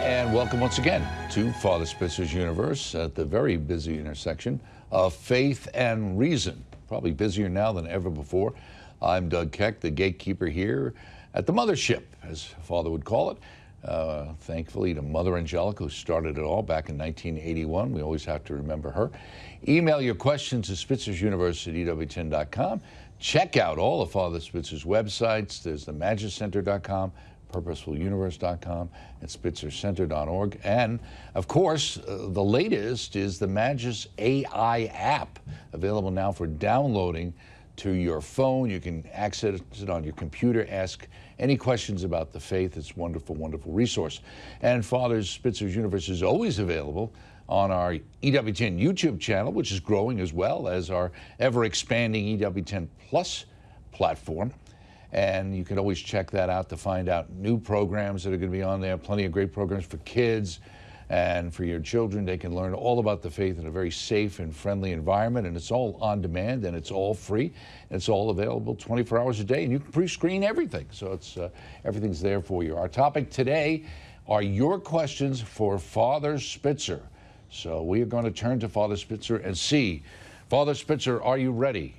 And welcome once again to Father Spitzer's Universe at the very busy intersection of faith and reason. Probably busier now than ever before. I'm Doug Keck, the gatekeeper here at the mothership, as Father would call it. Thankfully to Mother Angelica, who started it all back in 1981. We always have to remember her. Email your questions to spitzersuniverse@ewtn.com. Check out all of Father Spitzer's websites. There's the magicenter.com, purposefuluniverse.com, and spitzercenter.org. And, of course, the latest is the Magis AI app, available now for downloading to your phone. You can access it on your computer, ask any questions about the faith. It's a wonderful, wonderful resource. And Father Spitzer's Universe is always available on our EWTN YouTube channel, which is growing as well as our ever-expanding EWTN Plus platform. And you can always check that out to find out new programs that are going to be on there. Plenty of great programs for kids and for your children. They can learn all about the faith in a very safe and friendly environment. And it's all on demand, and it's all free. And it's all available 24 hours a day. And you can pre-screen everything. So it's everything's there for you. Our topic today are your questions for Father Spitzer. So we are going to turn to Father Spitzer and see. Father Spitzer, are you ready?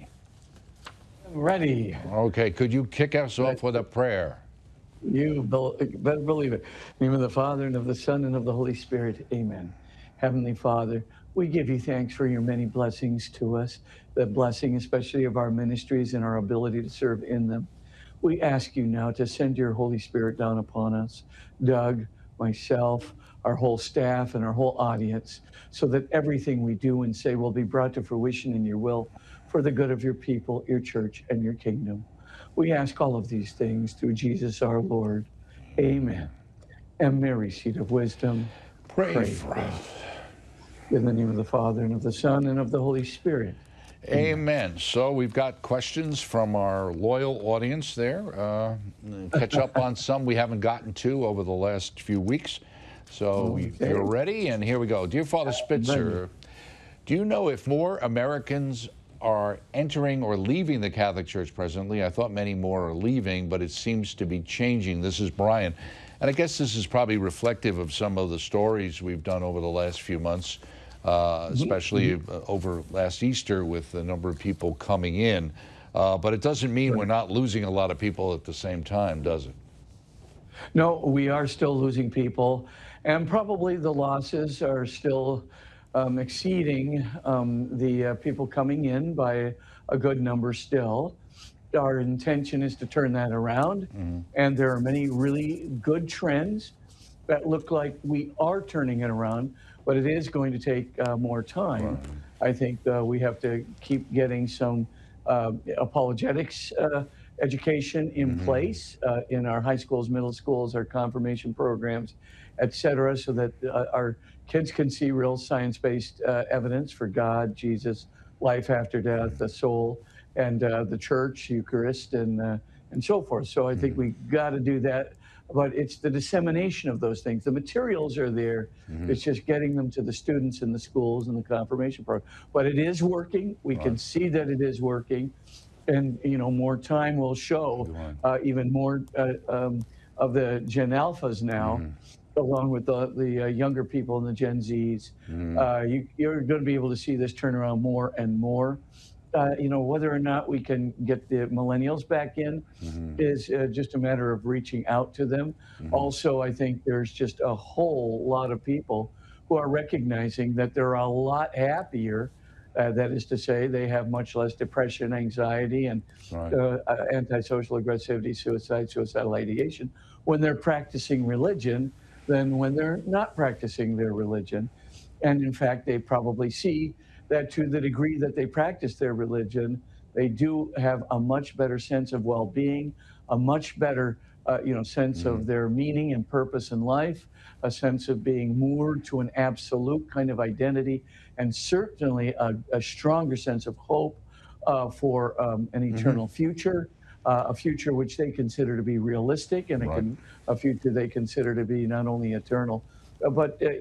Ready. Okay, could you kick us off with a prayer? You better believe it. In the name of the Father, and of the Son, and of the Holy Spirit. Amen. Heavenly Father, we give you thanks for your many blessings to us, the blessing especially of our ministries and our ability to serve in them. We ask you now to send your Holy Spirit down upon us, Doug, myself, our whole staff, and our whole audience, so that everything we do and say will be brought to fruition in your will for the good of your people, your church, and your kingdom. We ask all of these things through Jesus our Lord. Amen. And Mary, seat of wisdom, pray for us. In the name of the Father, and of the Son, and of the Holy Spirit. Amen. So we've got questions from our loyal audience there. Catch up on some we haven't gotten to over the last few weeks. So you're ready, and here we go. Dear Father Spitzer, do you know if more Americans are entering or leaving the Catholic Church presently? I thought many more are leaving, but it seems to be changing. This is Brian. And I guess this is probably reflective of some of the stories we've done over the last few months, especially over last Easter with the number of people coming in. But it doesn't mean we're not losing a lot of people at the same time, does it? No, we are still losing people. And probably the losses are still exceeding the people coming in by a good number still. Our intention is to turn that around. And there are many really good trends that look like we are turning it around, but it is going to take more time. I think we have to keep getting some apologetics education in place in our high schools, middle schools, our confirmation programs, et cetera, so that our kids can see real science-based evidence for God, Jesus, life after death, the soul, and the church, Eucharist, and so forth. So I think we got to do that. But it's the dissemination of those things. The materials are there. It's just getting them to the students in the schools and the confirmation program. But it is working. We can see that it is working. And, you know, more time will show even more of the Gen Alphas now, along with the younger people and the Gen Zs. You're going to be able to see this turn around more and more. You know, whether or not we can get the millennials back in is just a matter of reaching out to them. Also, I think there's just a whole lot of people who are recognizing that they're a lot happier. That is to say, they have much less depression, anxiety, and antisocial aggressivity, suicidal ideation when they're practicing religion than when they're not practicing their religion. And in fact, they probably see that to the degree that they practice their religion, they do have a much better sense of well-being, a much better sense of their meaning and purpose in life, a sense of being moored to an absolute kind of identity, and certainly a stronger sense of hope for an eternal future, a future which they consider to be realistic, and a future they consider to be not only eternal, but